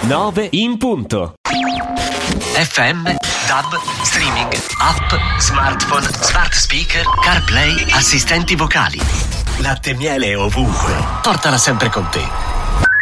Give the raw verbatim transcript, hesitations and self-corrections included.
nove in punto. F M, D A B, streaming, app, smartphone, smart speaker, CarPlay, assistenti vocali. Latte e miele ovunque. Portala sempre con te.